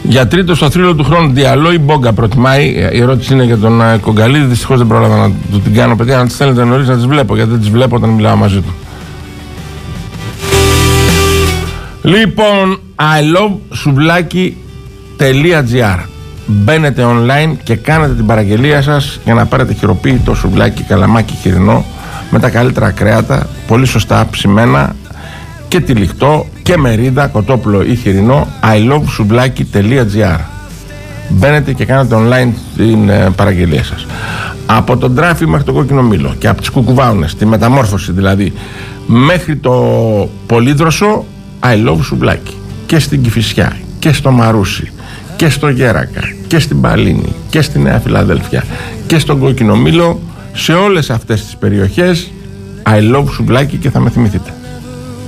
Για τρίτο στο θρύλο του χρόνου, Διαλό ή Μπόγκα προτιμάει? Η ερώτηση είναι για τον Κογκαλίδη. Δυστυχώς δεν πρόλαβα να του την κάνω, παιδιά. Αν τις θέλετε νωρίς να τις βλέπω, γιατί δεν τις βλέπω όταν μιλάω μαζί του. Λοιπόν, ilovesoublaki.gr. Μπαίνετε online και κάνετε την παραγγελία σας για να πάρετε χειροποίητο σουβλάκι καλαμάκι χοιρινό με τα καλύτερα κρέατα, πολύ σωστά ψημένα και τυλιχτό και μερίδα, κοτόπουλο ή χοιρινό. ilovesoublaki.gr. Μπαίνετε και κάνετε online την παραγγελία σας. Από τον Τράφη μέχρι το Κόκκινο Μήλο και από τις Κουκουβάουνες, τη Μεταμόρφωση δηλαδή, μέχρι το Πολύδροσο, ilovesoublaki. Και στην Κηφισιά και στο Μαρούσι και στο Γέρακα και στην Παλίνη και στη Νέα Φιλαδέλφια και στον Κόκκινο Μήλο, σε όλες αυτές τις περιοχές ilovesoublaki και θα με θυμηθείτε.